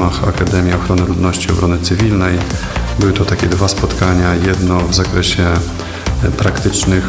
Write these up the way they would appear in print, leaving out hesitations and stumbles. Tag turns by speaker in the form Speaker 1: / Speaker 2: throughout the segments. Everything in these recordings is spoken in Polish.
Speaker 1: ramach Akademii Ochrony Ludności i Obrony Cywilnej. Były to takie 2 spotkania, jedno w zakresie praktycznych,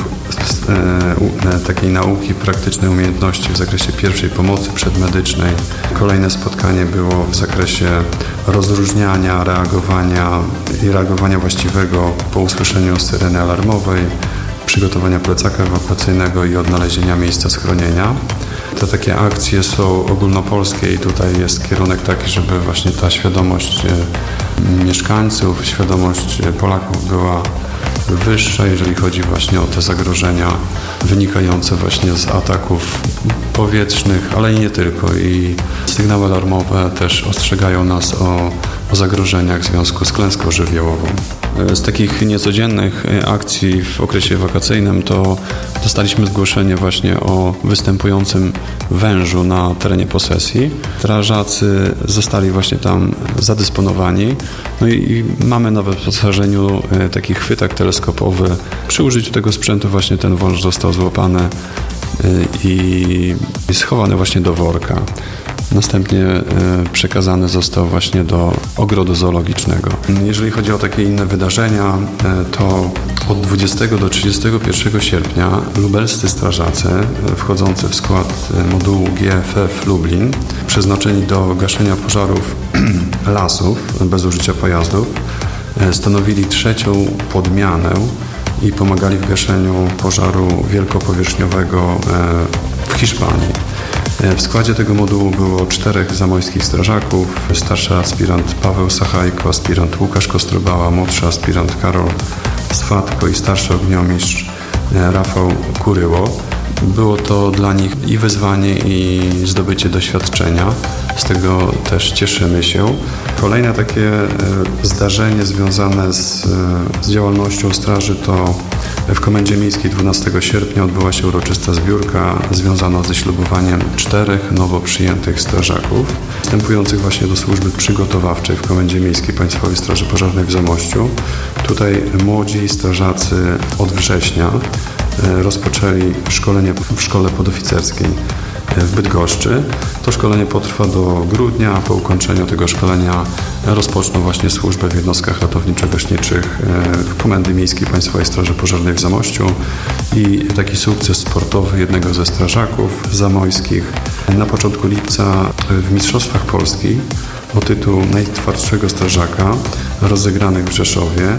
Speaker 1: takiej nauki, praktycznej umiejętności w zakresie pierwszej pomocy przedmedycznej. Kolejne spotkanie było w zakresie rozróżniania, reagowania właściwego po usłyszeniu syreny alarmowej, przygotowania plecaka ewakuacyjnego i odnalezienia miejsca schronienia. Te takie akcje są ogólnopolskie i tutaj jest kierunek taki, żeby właśnie ta świadomość mieszkańców, świadomość Polaków była wyższa, jeżeli chodzi właśnie o te zagrożenia wynikające właśnie z ataków powietrznych, ale i nie tylko. I sygnały alarmowe też ostrzegają nas o zagrożeniach w związku z klęską żywiołową. Z takich niecodziennych akcji w okresie ewakuacyjnym to dostaliśmy zgłoszenie właśnie o występującym wężu na terenie posesji. Strażacy zostali właśnie tam zadysponowani. No i mamy na wyposażeniu taki chwytak teleskopowy. Przy użyciu tego sprzętu właśnie ten wąż został złapany i schowany właśnie do worka. Następnie przekazany został właśnie do ogrodu zoologicznego. Jeżeli chodzi o takie inne wydarzenia, to od 20 do 31 sierpnia lubelscy strażacy wchodzący w skład modułu GFF Lublin, przeznaczeni do gaszenia pożarów lasów bez użycia pojazdów, stanowili 3. podmianę i pomagali w gaszeniu pożaru wielkopowierzchniowego w Hiszpanii. W składzie tego modułu było 4 zamojskich strażaków, starszy aspirant Paweł Sachajko, aspirant Łukasz Kostrobała, młodszy aspirant Karol Swatko i starszy ogniomistrz Rafał Kuryło. Było to dla nich i wyzwanie, i zdobycie doświadczenia. Z tego też cieszymy się. Kolejne takie zdarzenie związane z działalnością straży to w Komendzie Miejskiej 12 sierpnia odbyła się uroczysta zbiórka związana ze ślubowaniem 4 nowo przyjętych strażaków wstępujących właśnie do służby przygotowawczej w Komendzie Miejskiej Państwowej Straży Pożarnej w Zamościu. Tutaj młodzi strażacy od września rozpoczęli szkolenie w szkole podoficerskiej w Bydgoszczy. To szkolenie potrwa do grudnia, a po ukończeniu tego szkolenia rozpoczną właśnie służbę w jednostkach ratowniczo-gaśniczych Komendy Miejskiej Państwowej Straży Pożarnej w Zamościu i taki sukces sportowy jednego ze strażaków zamojskich na początku lipca w Mistrzostwach Polski o tytuł najtwardszego strażaka rozegranych w Rzeszowie.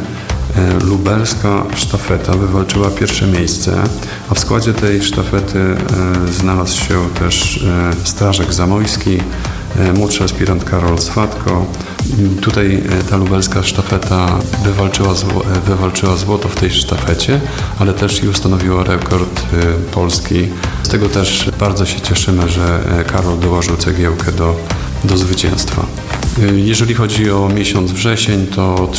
Speaker 1: Lubelska sztafeta wywalczyła 1. miejsce, a w składzie tej sztafety znalazł się też strażak zamojski, młodszy aspirant Karol Swatko. Tutaj ta lubelska sztafeta wywalczyła złoto w tej sztafecie, ale też i ustanowiła rekord Polski. Z tego też bardzo się cieszymy, że Karol dołożył cegiełkę do zwycięstwa. Jeżeli chodzi o miesiąc wrzesień, to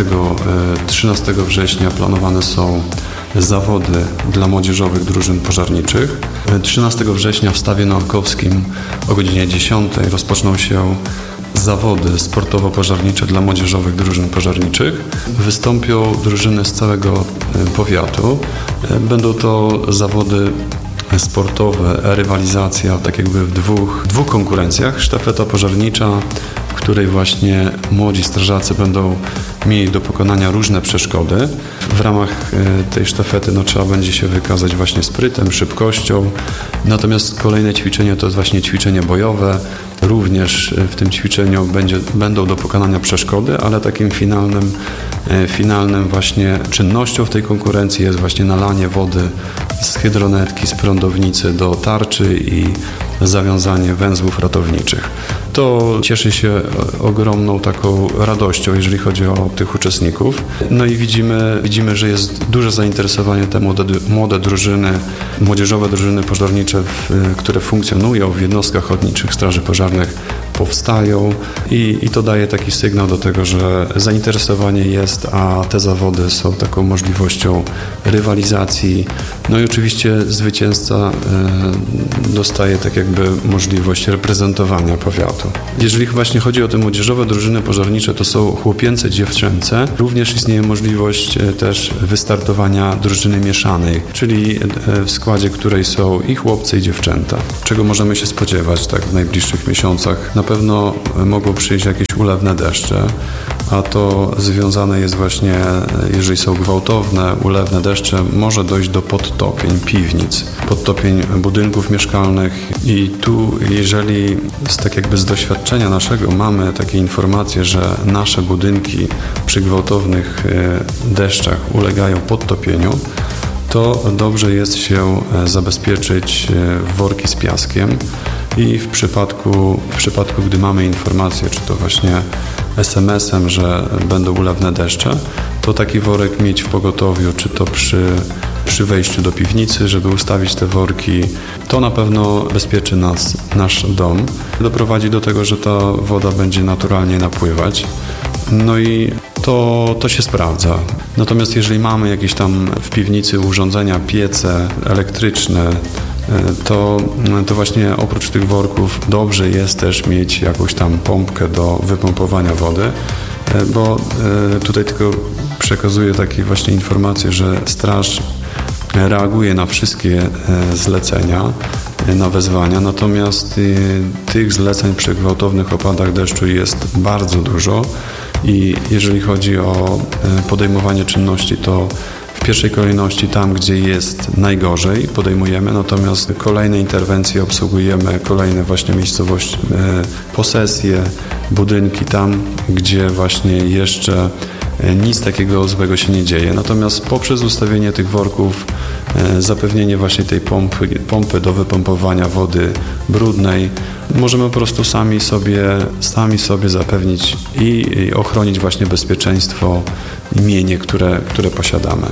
Speaker 1: 13 września planowane są zawody dla młodzieżowych drużyn pożarniczych. 13 września w Stawie Nałkowskim o godzinie 10 rozpoczną się zawody sportowo-pożarnicze dla młodzieżowych drużyn pożarniczych. Wystąpią drużyny z całego powiatu. Będą to zawody sportowe, rywalizacja tak jakby w dwóch konkurencjach. Sztafeta pożarnicza, w której właśnie młodzi strażacy będą mieli do pokonania różne przeszkody. W ramach tej sztafety trzeba będzie się wykazać właśnie sprytem, szybkością. Natomiast kolejne ćwiczenie to jest właśnie ćwiczenie bojowe. Również w tym ćwiczeniu będą do pokonania przeszkody, ale takim finalnym właśnie czynnością w tej konkurencji jest właśnie nalanie wody z hydronetki, z prądownicy do tarczy i zawiązanie węzłów ratowniczych. To cieszy się ogromną taką radością, jeżeli chodzi o tych uczestników. No i widzimy, że jest duże zainteresowanie te młode drużyny, młodzieżowe drużyny pożarnicze, które funkcjonują w jednostkach ochotniczych straży pożarnych, powstają i to daje taki sygnał do tego, że zainteresowanie jest, a te zawody są taką możliwością rywalizacji. No i oczywiście zwycięzca dostaje tak jakby możliwość reprezentowania powiatu. Jeżeli właśnie chodzi o te młodzieżowe drużyny pożarnicze, to są chłopięce, dziewczęce. Również istnieje możliwość też wystartowania drużyny mieszanej, czyli w składzie której są i chłopcy, i dziewczęta. Czego możemy się spodziewać tak w najbliższych miesiącach? Na pewno mogą przyjść jakieś ulewne deszcze, a to związane jest właśnie, jeżeli są gwałtowne, ulewne deszcze, może dojść do podtopień piwnic, podtopień budynków mieszkalnych i tu, jeżeli z doświadczenia naszego mamy takie informacje, że nasze budynki przy gwałtownych deszczach ulegają podtopieniu, to dobrze jest się zabezpieczyć w worki z piaskiem i w przypadku, gdy mamy informację, czy to właśnie SMS-em, że będą ulewne deszcze, to taki worek mieć w pogotowiu, czy to przy wejściu do piwnicy, żeby ustawić te worki. To na pewno bezpieczy nasz dom. Doprowadzi do tego, że ta woda będzie naturalnie napływać. No i to się sprawdza. Natomiast jeżeli mamy jakieś tam w piwnicy urządzenia, piece elektryczne, to właśnie oprócz tych worków dobrze jest też mieć jakąś tam pompkę do wypompowania wody, bo tutaj tylko przekazuję takie właśnie informacje, że straż reaguje na wszystkie zlecenia, na wezwania, natomiast tych zleceń przy gwałtownych opadach deszczu jest bardzo dużo i jeżeli chodzi o podejmowanie czynności, to w pierwszej kolejności tam, gdzie jest najgorzej, podejmujemy, natomiast kolejne interwencje obsługujemy, kolejne właśnie miejscowości, posesje, budynki tam, gdzie właśnie jeszcze nic takiego złego się nie dzieje. Natomiast poprzez ustawienie tych worków, zapewnienie właśnie tej pompy do wypompowania wody brudnej, możemy po prostu sami sobie zapewnić i ochronić właśnie bezpieczeństwo i mienie, które posiadamy.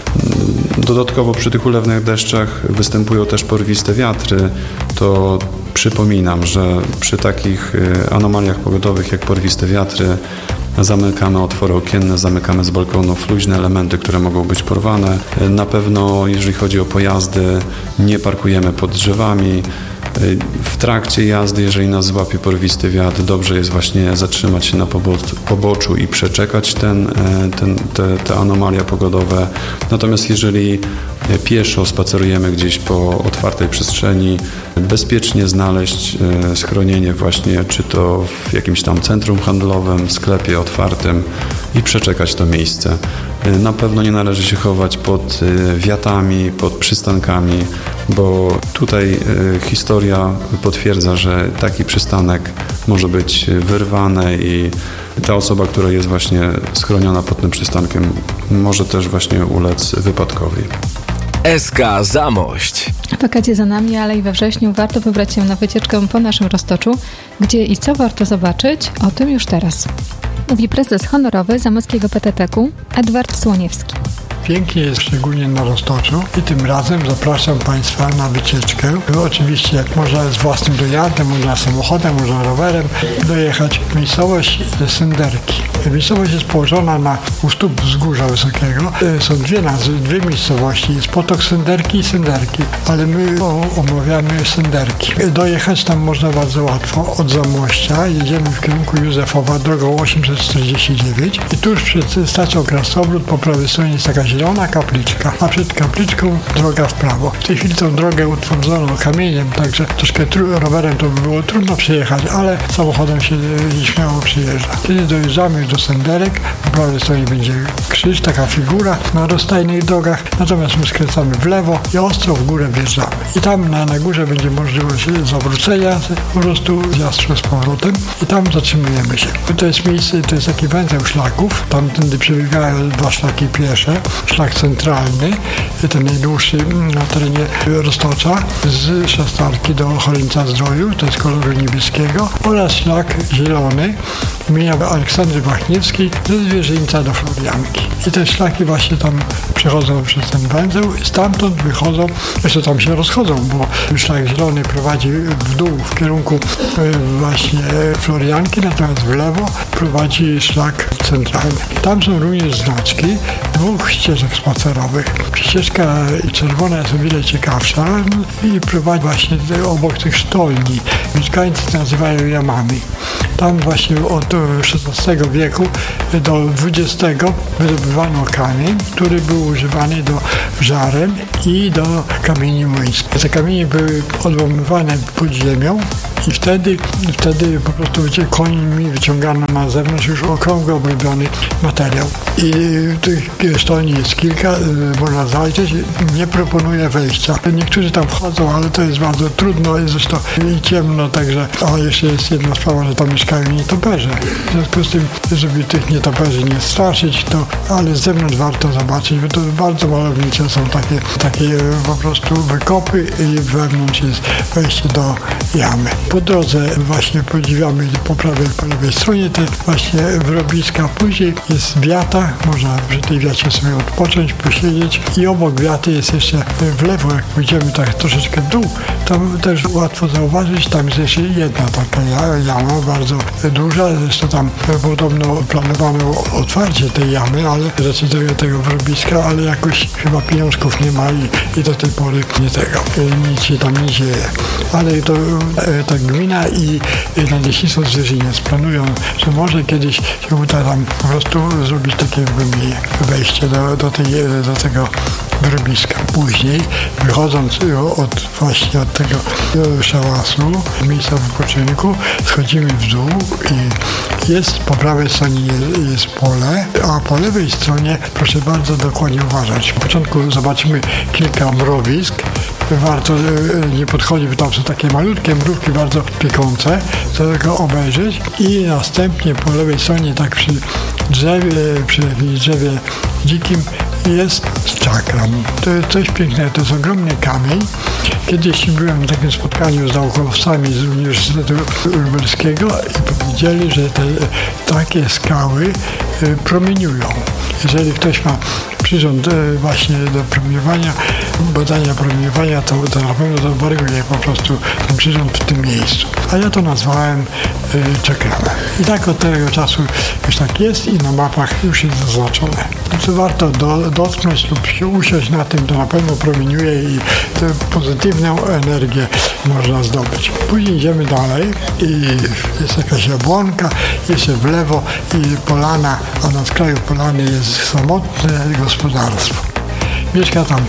Speaker 1: Dodatkowo przy tych ulewnych deszczach występują też porwiste wiatry. To przypominam, że przy takich anomaliach pogodowych jak porwiste wiatry zamykamy otwory okienne, zamykamy z balkonów luźne elementy, które mogą być porwane. Na pewno, jeżeli chodzi o pojazdy, nie parkujemy pod drzewami. W trakcie jazdy, jeżeli nas złapie porwisty wiatr, dobrze jest właśnie zatrzymać się na poboczu i przeczekać te anomalia pogodowe. Natomiast jeżeli pieszo spacerujemy gdzieś po otwartej przestrzeni, bezpiecznie znaleźć schronienie właśnie, czy to w jakimś tam centrum handlowym, sklepie otwartym i przeczekać to miejsce. Na pewno nie należy się chować pod wiatami, pod przystankami, bo tutaj historia potwierdza, że taki przystanek może być wyrwany i ta osoba, która jest właśnie schroniona pod tym przystankiem, może też właśnie ulec wypadkowi.
Speaker 2: SK Zamość.
Speaker 3: Wakacje za nami, ale i we wrześniu warto wybrać się na wycieczkę po naszym Roztoczu. Gdzie i co warto zobaczyć? O tym już teraz. Mówi prezes honorowy Zamoskiego PTT-ku Edward Słoniewski.
Speaker 4: Pięknie jest szczególnie na Roztoczu i tym razem zapraszam Państwa na wycieczkę. Oczywiście można z własnym dojazdem, można samochodem, można rowerem dojechać w miejscowość Synderki. Miejscowość jest położona u stóp wzgórza wysokiego. Są dwie miejscowości, jest Potok Synderki i Synderki, ale my omawiamy Synderki. Dojechać tam można bardzo łatwo od Zamościa. Jedziemy w kierunku Józefowa drogą 849 i tuż przed stacją Krasnobród po prawej stronie jest taka zielona kapliczka, a przed kapliczką droga w prawo. W tej chwili tą drogę utwardzono kamieniem, także troszkę rowerem to by było trudno przejechać, ale samochodem się śmiało przyjeżdża. Kiedy dojeżdżamy do Synderek, po prawej stronie będzie krzyż, taka figura na rozstajnych drogach, natomiast my skręcamy w lewo i ostro w górę wjeżdżamy. I tam na górze będzie możliwość zawrócenia, po prostu zjazd z powrotem i tam zatrzymujemy się. To jest miejsce, to jest taki węzeł szlaków, tamtędy przebiegają dwa szlaki piesze, szlak centralny, ten najdłuższy na terenie Roztocza, z Szastarki do Choryńca-Zdroju, to jest koloru niebieskiego, oraz szlak zielony imienia Aleksandry Wachniewskiej ze Zwierzyńca do Florianki. I te szlaki właśnie tam przechodzą przez ten węzeł, stamtąd wychodzą, jeszcze tam się rozchodzą, bo szlak zielony prowadzi w dół w kierunku właśnie Florianki, natomiast w lewo prowadzi szlak centralny. Tam są również znaczki dwóch ścieżek spacerowych. Ścieżka czerwona jest o wiele ciekawsza i prowadzi właśnie obok tych sztolni. Mieszkańcy nazywają jamami. Tam właśnie od XVI wieku do XX wydobywano kamień, który był używany do żaren i do kamieni młyńskich. Te kamienie były odłamywane pod ziemią I wtedy po prostu końmi wyciągano na zewnątrz już okrągły, obrobiony materiał. I tych sztolni jest kilka, można zajrzeć. Nie proponuję wejścia. Niektórzy tam wchodzą, ale to jest bardzo trudno, jest zresztą i ciemno, także, a jeszcze jest jedna sprawa, że tam mieszkają nietoperze. W związku z tym, żeby tych nietoperzy nie straszyć, ale z zewnątrz warto zobaczyć, bo to bardzo malownicze są takie po prostu wykopy i wewnątrz jest wejście do jamy. Po drodze właśnie podziwiamy po prawej, po lewej stronie te właśnie wyrobiska. Później jest wiata, można przy tej wiacie sobie odpocząć, posiedzieć i obok wiaty jest jeszcze w lewo, jak pójdziemy tak troszeczkę w dół, tam też łatwo zauważyć, tam jest jeszcze jedna taka jama, bardzo duża, zresztą tam podobno planowano otwarcie tej jamy, ale tego wyrobiska, ale jakoś chyba pieniążków nie ma i do tej pory nic się tam nie dzieje. Ale to ta gmina i Nadleśnictwo Zwierzyniec planują, że może kiedyś się uda tam po prostu zrobić takie wejście do tego wyrobiska. Później, wychodząc właśnie od tego szałasu, miejsca wypoczynku, schodzimy w dół i jest po prawej stronie jest pole, a po lewej stronie proszę bardzo dokładnie uważać. W początku zobaczymy kilka mrowisk. Warto nie podchodzić, bo tam są takie malutkie mrówki, bardzo piekące, chcę tego obejrzeć i następnie po lewej stronie, tak przy jakimś drzewie dzikim jest czakram. To jest coś pięknego, to jest ogromny kamień. Kiedyś byłem na takim spotkaniu z naukowcami z Uniwersytetu Lubelskiego i powiedzieli, że takie skały promieniują. Jeżeli ktoś ma przyrząd właśnie do promieniowania, badania promieniowania, to na pewno zawarguje po prostu ten przyrząd w tym miejscu. A ja to nazwałem czakramem. I tak od tego czasu już tak jest i na mapach już jest zaznaczone. To warto dotknąć lub się usiąść na tym, to na pewno promieniuje i tę pozytywną energię można zdobyć. Później idziemy dalej i jest jakaś jabłonka, jeszcze w lewo i polana, a na skraju polany jest samotne gospodarstwo. Mieszka tam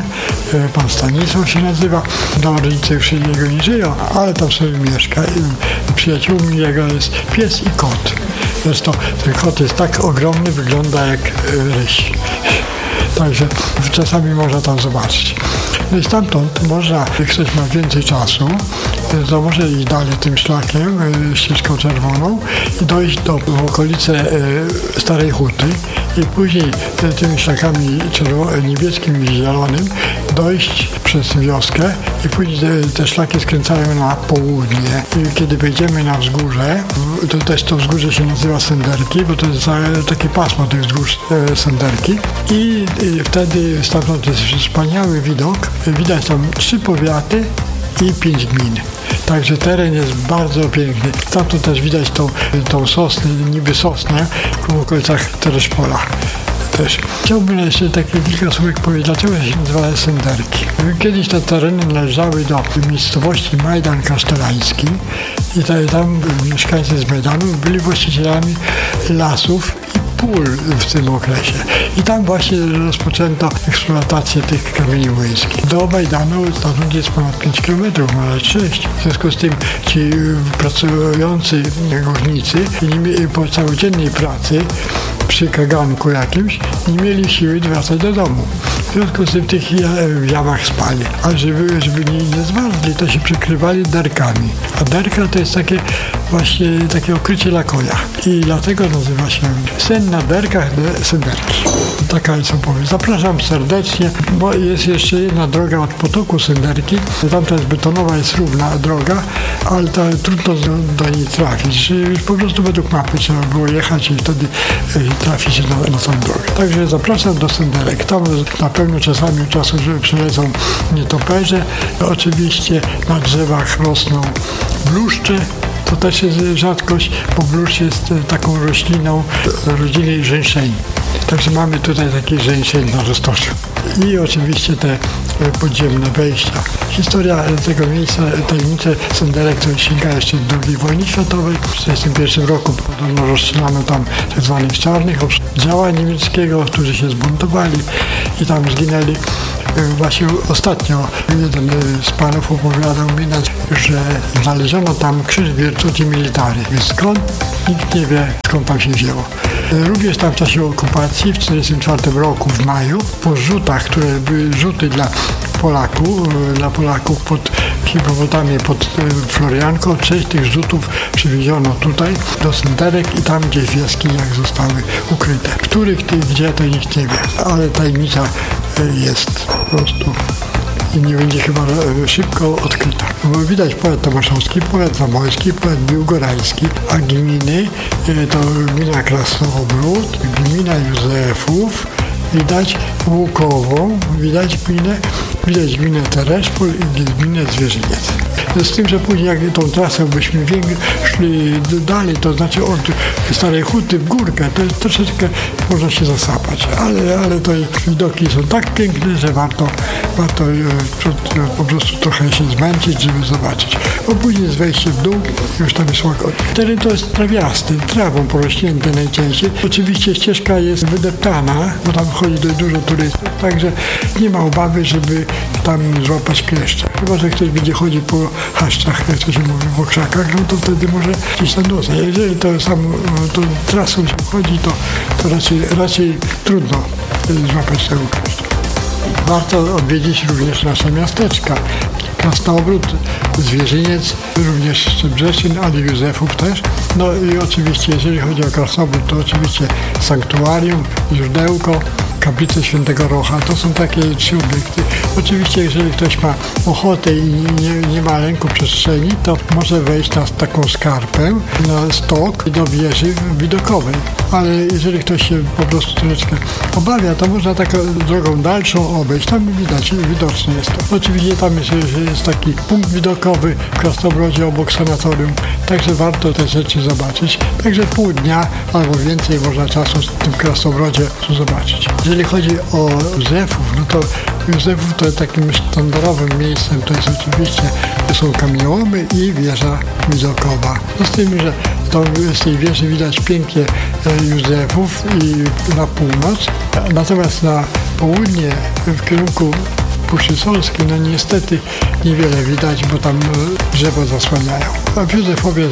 Speaker 4: pan Stanisław się nazywa, rodzice już jego nie żyją, ale tam sobie mieszka i przyjaciółmi jego jest pies i kot. Zresztą ten kot jest tak ogromny, wygląda jak ryś. Także czasami można tam zobaczyć. No i stamtąd można, jak ktoś ma więcej czasu, to może iść dalej tym szlakiem, ścieżką czerwoną i dojść w okolice Starej Huty i później tymi szlakami niebieskim i zielonym dojść przez wioskę i później te szlaki skręcają na południe. I kiedy wejdziemy na wzgórze, to też to wzgórze się nazywa Senderki, bo to jest takie pasmo tych wzgórz Senderki i wtedy stamtąd jest wspaniały widok. Widać tam 3 powiaty i 5 gmin. Także teren jest bardzo piękny. Stamtąd też widać tą sosnę, niby sosnę w okolicach Tereszpola. Też. Chciałbym jeszcze takie kilka słówek powiedzieć, dlaczego się nazywa Senderki. Kiedyś te tereny należały do miejscowości Majdan Kasztelański i tam mieszkańcy z Majdanu byli właścicielami lasów i pól w tym okresie. I tam właśnie rozpoczęto eksploatację tych kamieni młyńskich. Do Majdanu stąd jest ponad 5 km, może 6. W związku z tym ci pracujący górnicy po całodziennej pracy przy kaganku jakimś nie mieli siły wracać do domu. W związku z tym w tych jamach spali. A żeby nie zmarzli, to się przykrywali derkami. A derka to jest takie okrycie dla konia. I dlatego nazywa się sen na derkach Senderki. Taka jest opowieść. Zapraszam serdecznie, bo jest jeszcze jedna droga od potoku Senderki. Tamta jest betonowa, jest równa droga, ale trudno do niej trafić. Już po prostu według mapy trzeba było jechać i wtedy trafi się na tą drogę. Także zapraszam do Senderek. Tam na pewno czasami od czasu przylecą nietoperze. Oczywiście na drzewach rosną bluszcze. To też jest rzadkość, bo bluszcz jest taką rośliną rodziny żeńszeni. Także mamy tutaj taki żeńszeń na Roztoczu. I oczywiście te podziemne wejścia. Historia tego miejsca, tajemnice Senderek, to sięga jeszcze II wojny światowej. W 1941 roku podobno rozstrzelano tam tzw. czarnych działa niemieckiego, którzy się zbuntowali i tam zginęli. Właśnie ostatnio jeden z panów opowiadał mi, że znaleziono tam krzyż Virtuti Militari. Skąd? Nikt nie wie, skąd tam się wzięło. Również tam w czasie okupacji w 1944 roku w maju po rzutach, które były rzuty dla Polaków pod Hipopotamię, pod Florianką, część tych rzutów przywieziono tutaj do Sęderek i tam gdzieś w jaskiniach zostały ukryte. Których gdzie to nikt nie wie, ale tajemnica jest po prostu i nie będzie chyba szybko odkryta. Bo widać powiat tomaszowski, powiat zamojski, powiat biłgorański, a gminy to gmina Krasnobród, gmina Józefów, widać Łukową, widać gminę Tereszpol i gminę Zwierzyniec. Z tym, że później jak tą trasę byśmy szli dalej, to znaczy od Starej Huty w górkę, to jest troszeczkę można się zasapać, ale to widoki są tak piękne, że warto po prostu trochę się zmęczyć, żeby zobaczyć. Bo później jest wejście w dół, już tam jest łagodnie. Teren to jest trawiasty, trawą porośnięty najczęściej. Oczywiście ścieżka jest wydeptana, bo tam chodzi dużo turystów, także nie ma obawy, żeby tam złapać kleszcze. Chyba że ktoś będzie chodził po chaszczach, jak to się mówi, po krzakach, no to wtedy może gdzieś tam dostać. Jeżeli to trasą się chodzi, to raczej trudno złapać tego kleszcza. Warto odwiedzić również nasze miasteczka. Krasnobród, Zwierzyniec, również Szczebrzeszyn, ale Józefów też. No i oczywiście, jeżeli chodzi o Krasnobród, to oczywiście sanktuarium, źródełko, kaplice Świętego Rocha. To są takie 3 obiekty. Oczywiście, jeżeli ktoś ma ochotę i nie ma lęku przestrzeni, to może wejść na taką skarpę, na stok do wieży widokowej. Ale jeżeli ktoś się po prostu troszeczkę obawia, to można taką drogą dalszą obejść. Tam widoczne jest to. Oczywiście tam jest taki punkt widokowy w Krasnobrodzie obok sanatorium. Także warto te rzeczy zobaczyć. Także pół dnia albo więcej można czasu w tym Krasnobrodzie zobaczyć. Jeżeli chodzi o Józefów, no to Józefów to takim sztandarowym miejscem to jest oczywiście, są kamieniołomy i wieża widokowa. No z tym, że z tej wieży widać pięknie Józefów i na północ, natomiast na południe w kierunku Puszczy Solskiej, no niestety niewiele widać, bo tam drzewa zasłaniają. A w Józefowie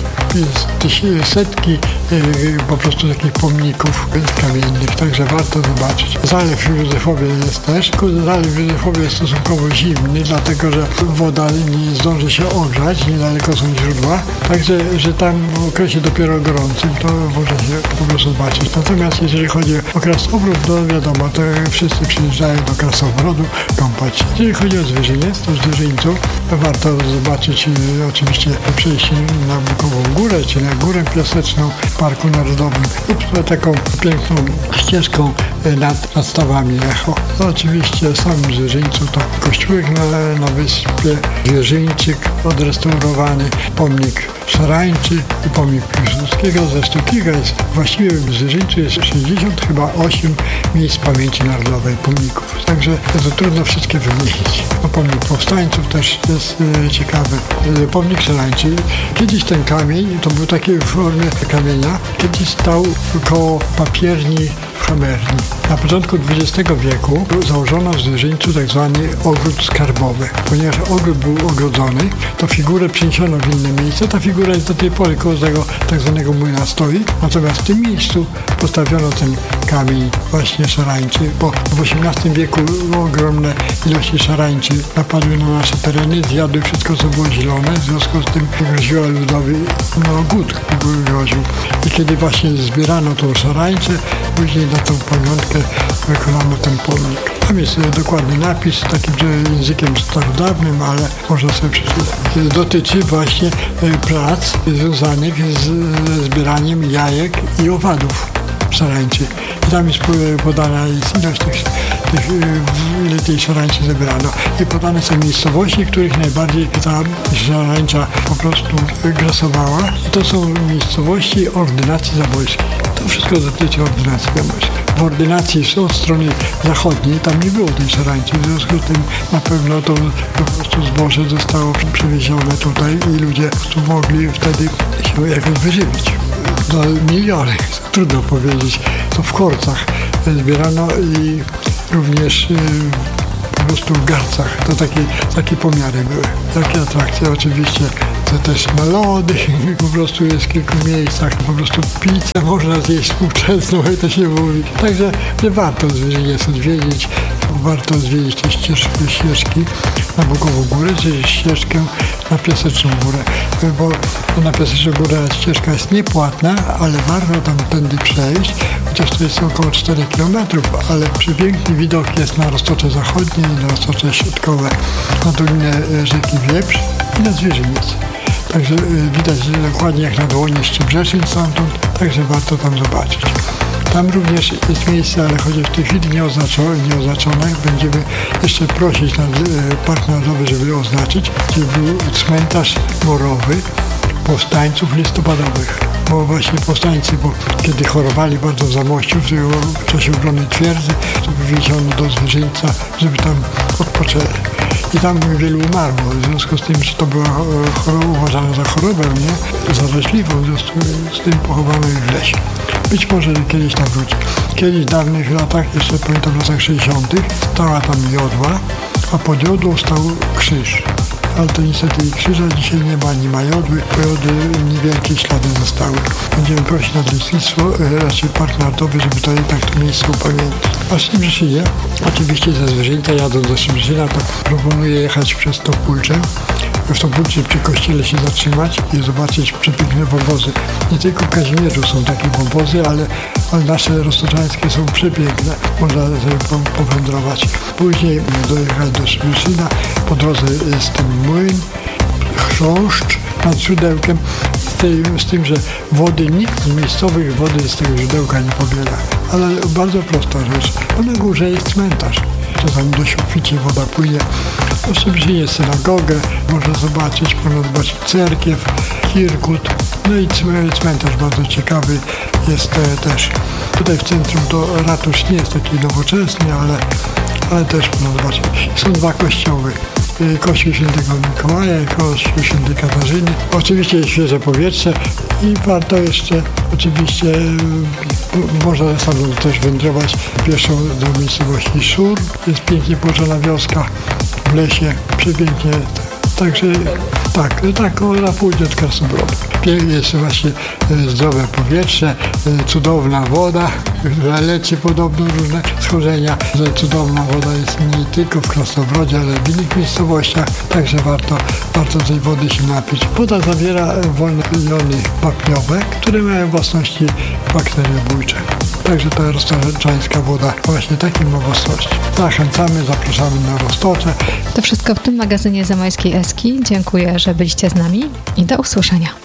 Speaker 4: jest setki po prostu takich pomników kamiennych, także warto zobaczyć. Zalew w Józefowie jest też. Zalew w Józefowie jest stosunkowo zimny, dlatego że woda nie zdąży się ogrzać, niedaleko są źródła, także że tam w okresie dopiero gorącym to można się po prostu zobaczyć. Natomiast jeżeli chodzi o Krasnobród, to wiadomo, to wszyscy przyjeżdżają do Krasnobrodu kąpać. Jeżeli chodzi o Zwierzyniec, to w Zwierzyńcu warto zobaczyć oczywiście przejście na Bukową Górę, czy na Górę Piaseczną w Parku Narodowym lub taką piękną ścieżką nad stawami Echo. No, oczywiście sam w Zwierzyńcu to kościółek na wyspie, Zwierzyńczyk odrestaurowany, pomnik Szarańczy i pomnik Piłsudskiego. Zresztą kilka jest, właściwie w Zwierzyńcu jest 68 miejsc pamięci narodowej pomników. Także to trudno wszystkie wymienić. No, pomnik powstańców też jest ciekawy. Pomnik Szarańczy. Kiedyś ten kamień, to był taki w formie kamienia, kiedyś stał koło papierni w Chamerni. Na początku XX wieku założono w Zwierzyńcu tak zwany ogród skarbowy. Ponieważ ogród był ogrodzony, to figurę przeniesiono w inne miejsce. Ta figura jest do tej pory koło tego tak zwanego młyna stoi. Natomiast w tym miejscu postawiono ten kamień właśnie szarańczy, bo w XVIII wieku ogromne ilości szarańczy napadły na nasze tereny, zjadły wszystko, co było zielone. W związku z tym groziła ludowi głód groził. I kiedy właśnie zbierano tą szarańczę, później na tą pamiątkę wykonano ten pomnik. Tam jest dokładny napis takim językiem starodawnym, ale można sobie przeczytać. Dotyczy właśnie prac związanych ze zbieraniem jajek i owadów szarańczy. I tam jest podana ilość ile tej szarańczy zebrano. I podane są miejscowości, w których najbardziej ta szarańcza po prostu grasowała. I to są miejscowości ordynacji zabojskiej. To wszystko dotyczy ordynacji zabojskiej. W ordynacji od strony zachodniej tam nie było tej szarańczy, w związku z tym na pewno to po prostu zboże zostało przewiezione tutaj i ludzie tu mogli wtedy się jakoś wyżywić. Miliony, trudno powiedzieć, to w Korcach zbierano i również po prostu w garcach. To takie pomiary były. Takie atrakcje oczywiście. To też na lody, po prostu jest w kilku miejscach, po prostu pizzę można zjeść współczesną, jak to się mówi. Także warto jest odwiedzić, warto zwiedzić te ścieżki na Bogową Górę, czy ścieżkę na Piaseczną Górę, bo na Piaseczną Górę ścieżka jest niepłatna, ale warto tam tędy przejść, chociaż to jest około 4 km, ale przepiękny widok jest na Roztocze Zachodnie i na Roztocze Środkowe, na dolinę rzeki Wieprz i na Zwierzyniec. Także widać dokładnie jak na dłoni Szczebrzeszyn stamtąd, także warto tam zobaczyć. Tam również jest miejsce, ale chociaż w tej chwili nieoznaczone, będziemy jeszcze prosić Park Narodowy, żeby oznaczyć, gdzie był cmentarz morowy powstańców listopadowych. Bo właśnie powstańcy, kiedy chorowali bardzo w Zamościu, w czasie obrony twierdzy, to wywieziono do Zwierzyńca, żeby tam odpoczęli. I tam wielu umarło, w związku z tym, że to była uważana za chorobę, nie? Zaraźliwą, w związku z tym pochowano ich w lesie. Być może kiedyś tam wróci. Kiedyś w dawnych latach, jeszcze pamiętam w latach 60., stała tam jodła, a pod jodłą stał krzyż. Ale to niestety krzyża dzisiaj nie ma, nie ma jodły, po jody niewielkie ślady zostały. Będziemy prosić nadleśnictwo, raczej Park Narodowy, żeby to jednak to miejsce upamiętnić. A w Szczebrzeszynie, oczywiście ze Zwierzyńca jadąc do Szczebrzeszyna, to proponuję jechać przez Topólcze. W Topólczy przy kościele się zatrzymać i zobaczyć przepiękne wąwozy. Nie tylko w Kazimierzu są takie wąwozy, ale nasze roztoczańskie są przepiękne. Można sobie powędrować. Później dojechać do Szczebrzeszyna. Po drodze jest ten młyn, chrząszcz nad źródełkiem. Z tym, że wody nikt z miejscowych wody z tego źródełka nie pobiera. Ale bardzo prosta rzecz. Bo na górze jest cmentarz. Czasami do świcie woda płynie. W Szczebrzeszynie jest synagogę, można zobaczyć cerkiew, Kirkut, no i cmentarz bardzo ciekawy jest też. Tutaj w centrum to ratusz nie jest taki nowoczesny, ale też można zobaczyć. Są dwa kościoły. Kościół Świętego Mikołaja i Kościół Świętej Katarzyny. Oczywiście jest świeże powietrze i warto jeszcze, oczywiście można stamtąd też wędrować pieszo do miejscowości Szur. Jest pięknie położona wioska w lesie, przepięknie. Także tak, na południe od Krasnobrodu. Jest właśnie zdrowe powietrze, cudowna woda, leci podobno różne schorzenia. Cudowna woda jest nie tylko w Krasnobrodzie, ale w innych miejscowościach, także warto tej wody się napić. Woda zawiera wolne jony wapniowe, które mają własności bakteriobójcze. Także ta roztoczańska woda właśnie takim ma własności. Zachęcamy, zapraszamy na Roztocze.
Speaker 3: To wszystko w tym magazynie Zamojskiej Eski. Dziękuję, że byliście z nami i do usłyszenia.